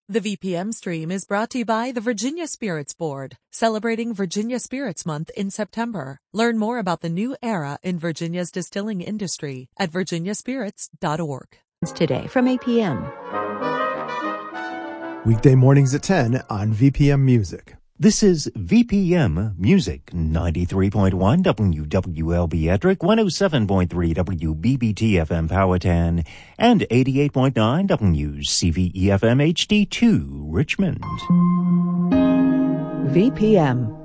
The VPM stream is brought to you by the Virginia Spirits Board, celebrating Virginia Spirits Month in September. Learn more about the new era in Virginia's distilling industry at virginiaspirits.org. Today from 8 p.m. Weekday mornings at 10 on VPM Music. This is VPM Music, 93.1 WWLB Ettrick, 107.3 WBBT-FM Powhatan, and 88.9 WCVE-FM HD2 Richmond. VPM.